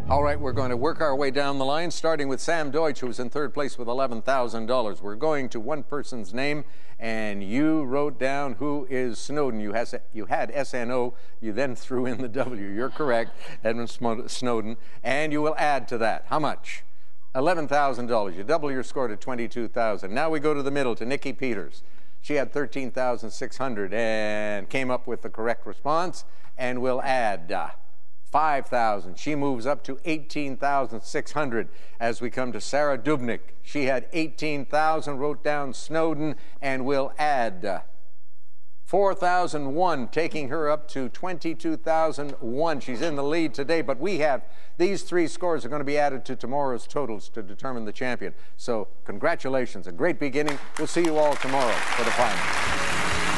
All right, we're going to work our way down the line, starting with Sam Deutsch, who's in third place with $11,000. We're going to one person's name, and you wrote down who is Snowden. You had SNO, you then threw in the W. You're correct, Edward Snowden, and you will add to that. How much? $11,000. You double your score to $22,000. Now we go to the middle, to Nikki Peters. She had $13,600 and came up with the correct response, and we'll add $5,000. She moves up to $18,600 as we come to Sarah Dubnik. She had $18,000, wrote down Snowden, and we'll add $4,001, taking her up to $22,001. She's in the lead today, but we have these three scores are going to be added to tomorrow's totals to determine the champion. So congratulations, a great beginning. We'll see you all tomorrow for the final.